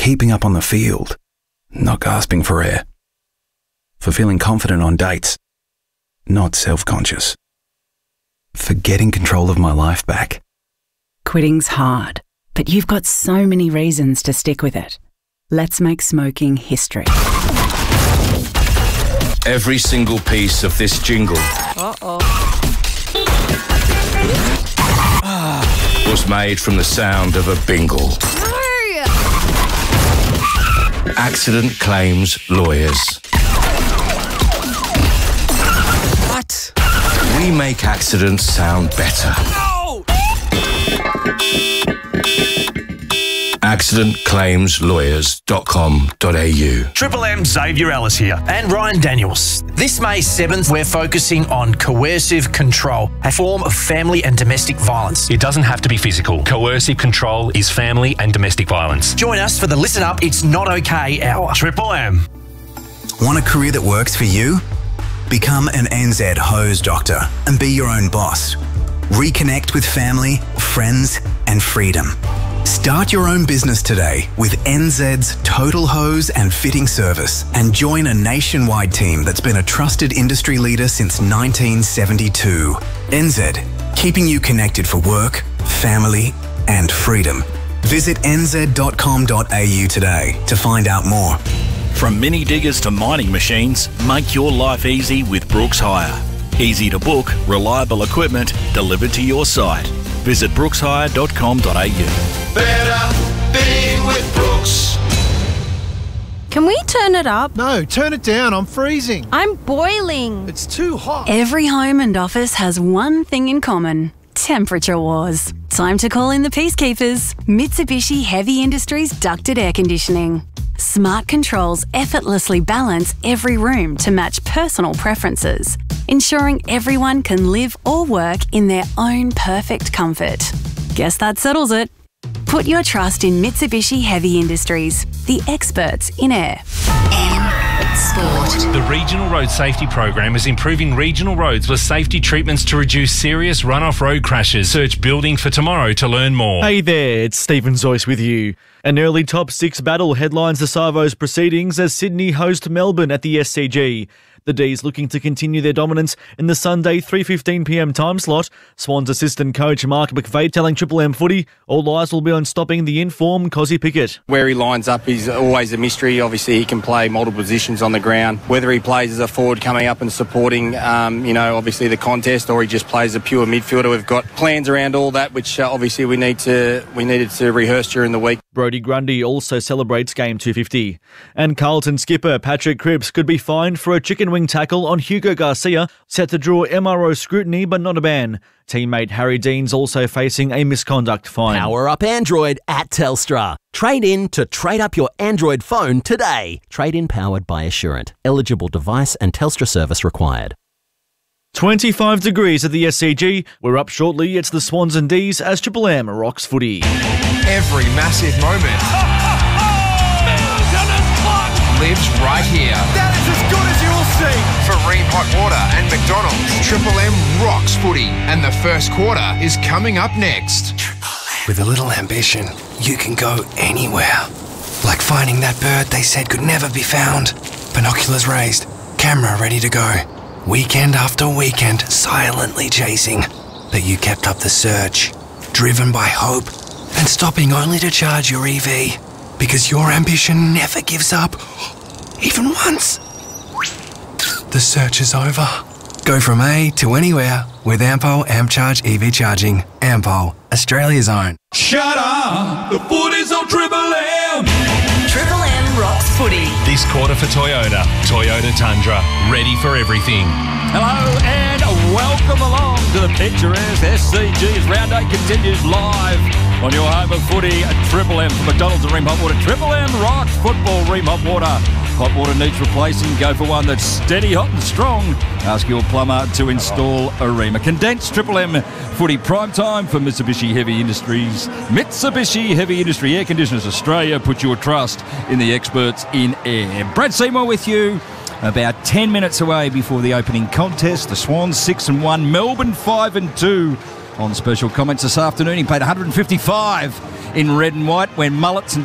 keeping up on the field, not gasping for air. For feeling confident on dates, not self-conscious. For getting control of my life back. Quitting's hard, but you've got so many reasons to stick with it. Let's make smoking history. Every single piece of this jingle was made from the sound of a bingle. Accident claims lawyers. What? We make accidents sound better. No! accidentclaimslawyers.com.au. Triple M Xavier Ellis here and Ryan Daniels. This May 7th, we're focusing on coercive control, a form of family and domestic violence. It doesn't have to be physical. Coercive control is family and domestic violence. Join us for the Listen Up, It's Not Okay hour. Triple M. Want a career that works for you? Become an NZ hose doctor and be your own boss. Reconnect with family, friends, and freedom. Start your own business today with NZ's Total Hose and Fitting Service and join a nationwide team that's been a trusted industry leader since 1972. NZ, keeping you connected for work, family, and freedom. Visit nz.com.au today to find out more. From mini diggers to mining machines, make your life easy with Brooks Hire. Easy to book, reliable equipment delivered to your site. Visit brookshire.com.au. Better being with Brooks. Can we turn it up? No, turn it down. I'm freezing. I'm boiling. It's too hot. Every home and office has one thing in common: temperature wars. Time to call in the peacekeepers. Mitsubishi Heavy Industries ducted air conditioning. Smart controls effortlessly balance every room to match personal preferences, ensuring everyone can live or work in their own perfect comfort. Guess that settles it. Put your trust in Mitsubishi Heavy Industries, the experts in air. The Regional Road Safety Program is improving regional roads with safety treatments to reduce serious run-off road crashes. Search Building for Tomorrow to learn more. Hey there, it's Stephen Zoyce with you. An early top six battle headlines the Savo's proceedings as Sydney host Melbourne at the SCG. The D's looking to continue their dominance in the Sunday 3:15pm time slot. Swans assistant coach Mark McVeigh telling Triple M Footy all eyes will be on stopping the informed Cozzy Pickett. Where he lines up is always a mystery. Obviously, he can play multiple positions on the ground. Whether he plays as a forward coming up and supporting, obviously the contest, or he just plays a pure midfielder. We've got plans around all that, which obviously we needed to rehearse during the week. Brodie Grundy also celebrates game 250. And Carlton skipper Patrick Cripps could be fined for a chicken wing tackle on Hugo Garcia, set to draw MRO scrutiny but not a ban. Teammate Harry Dean's also facing a misconduct fine. Power up Android at Telstra. Trade in to trade up your Android phone today. Trade in powered by Assurant. Eligible device and Telstra service required. 25 degrees at the SCG. We're up shortly. It's the Swans and D's as Triple M rocks footy. Every massive moment lives right here. That is as good as you'll see. For Ream Hot Water and McDonald's, Triple M rocks footy, and the first quarter is coming up next. With a little ambition, you can go anywhere. Like finding that bird they said could never be found. Binoculars raised, camera ready to go. Weekend after weekend, silently chasing. But you kept up the search, driven by hope, and stopping only to charge your EV. Because your ambition never gives up, even once. The search is over. Go from A to anywhere with Ampol AmpCharge EV charging. Ampol, Australia's own. Shut up! The footy's on Triple M! Triple M rocks footy. This quarter for Toyota. Toyota Tundra. Ready for everything. Hello and welcome along to the picturesque SCG as Round 8 continues live on your home of footy at Triple M from McDonald's and Ream Hot Water. Triple M rocks football. Ream Hot Water. Hot water needs replacing. Go for one that's steady, hot and strong. Ask your plumber to install a Ream. A condensed Triple M footy prime time for Mitsubishi Heavy Industries. Mitsubishi Heavy Industry Air Conditioners Australia. Put your trust in the experts in air. Brad Seymour with you. About 10 minutes away before the opening contest. The Swans 6-1, Melbourne 5-2. On special comments this afternoon, he paid $155 in red and white when mullets and